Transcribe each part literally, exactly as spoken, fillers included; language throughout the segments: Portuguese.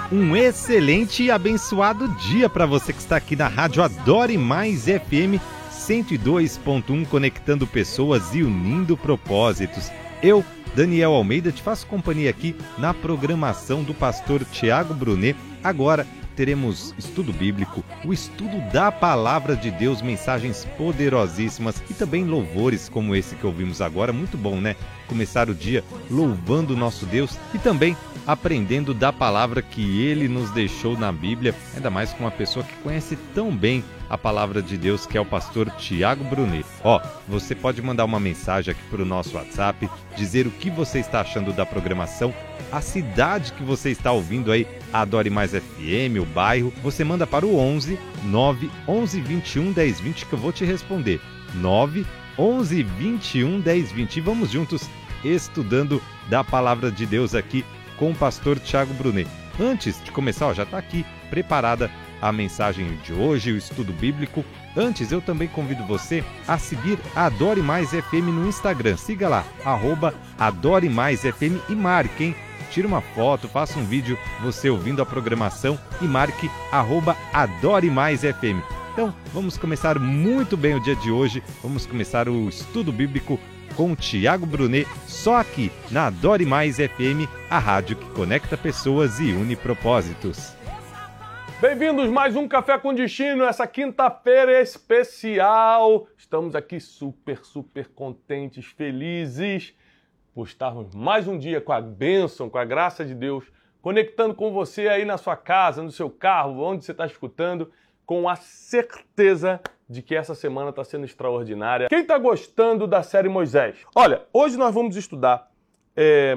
Um excelente e abençoado dia para você que está aqui na Rádio Adore Mais F M cento e dois ponto um, conectando pessoas e unindo propósitos. Eu, Daniel Almeida, te faço companhia aqui na programação do pastor Tiago Brunet. Agora teremos estudo bíblico, o estudo da Palavra de Deus, mensagens poderosíssimas e também louvores como esse que ouvimos agora. Muito bom, né? Começar o dia louvando o nosso Deus e também aprendendo da palavra que Ele nos deixou na Bíblia, ainda mais com uma pessoa que conhece tão bem a Palavra de Deus, que é o pastor Tiago Brunet. Ó, você pode mandar uma mensagem aqui para o nosso WhatsApp, dizer o que você está achando da programação, a cidade que você está ouvindo aí, a Adore Mais F M, o bairro. Você manda para o onze, nove, onze, vinte e um, dez, vinte que eu vou te responder. nove, onze, vinte e um, dez, vinte. E vamos juntos estudando da Palavra de Deus aqui com o pastor Tiago Brunet. Antes de começar, ó, já está aqui preparada a mensagem de hoje, o estudo bíblico. Antes, eu também convido você a seguir a Adore Mais F M no Instagram. Siga lá, arroba Adore Mais F M e marque, hein? Tire uma foto, faça um vídeo, você ouvindo a programação e marque arroba Adore Mais F M. Então, vamos começar muito bem o dia de hoje. Vamos começar o estudo bíblico com o Tiago Brunet, só aqui na Adore Mais F M, a rádio que conecta pessoas e une propósitos. Bem-vindos mais um Café com Destino, essa quinta-feira especial. Estamos aqui super, super contentes, felizes por estarmos mais um dia com a bênção, com a graça de Deus, conectando com você aí na sua casa, no seu carro, onde você está escutando, com a certeza de que essa semana está sendo extraordinária. Quem está gostando da série Moisés? Olha, hoje nós vamos estudar é,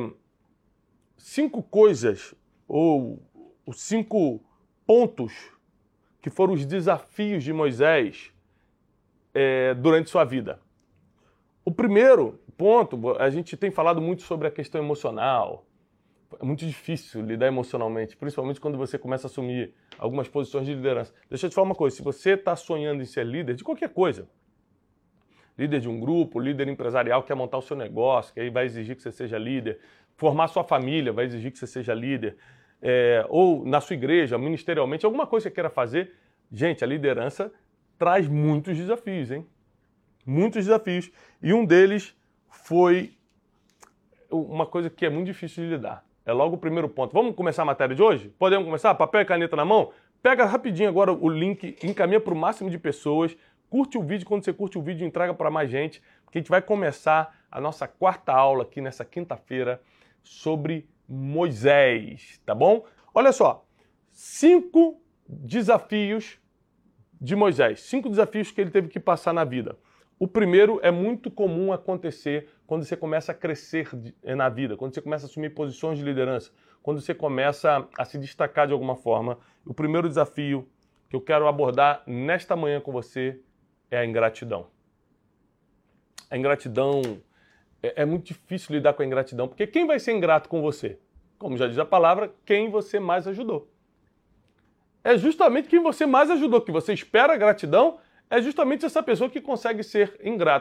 cinco coisas, ou os cinco pontos que foram os desafios de Moisés é, durante sua vida. O primeiro ponto, a gente tem falado muito sobre a questão emocional. É muito difícil lidar emocionalmente, principalmente quando você começa a assumir algumas posições de liderança. Deixa eu te falar uma coisa, se você está sonhando em ser líder de qualquer coisa, líder de um grupo, líder empresarial, quer montar o seu negócio, que aí vai exigir que você seja líder, formar sua família vai exigir que você seja líder, é, ou na sua igreja, ministerialmente, alguma coisa que você queira fazer, gente, a liderança traz muitos desafios, hein? Muitos desafios. E um deles foi uma coisa que é muito difícil de lidar. É logo o primeiro ponto. Vamos começar a matéria de hoje? Podemos começar? Papel e caneta na mão? Pega rapidinho agora o link, encaminha para o máximo de pessoas, curte o vídeo, quando você curte o vídeo, entrega para mais gente, porque a gente vai começar a nossa quarta aula aqui nessa quinta-feira sobre Moisés, tá bom? Olha só, cinco desafios de Moisés, cinco desafios que ele teve que passar na vida. O primeiro é muito comum acontecer quando você começa a crescer na vida, quando você começa a assumir posições de liderança, quando você começa a se destacar de alguma forma. O primeiro desafio que eu quero abordar nesta manhã com você é a ingratidão. A ingratidão, é, é muito difícil lidar com a ingratidão, porque quem vai ser ingrato com você? Como já diz a palavra, quem você mais ajudou. É justamente quem você mais ajudou, que você espera a gratidão, é justamente essa pessoa que consegue ser ingrata.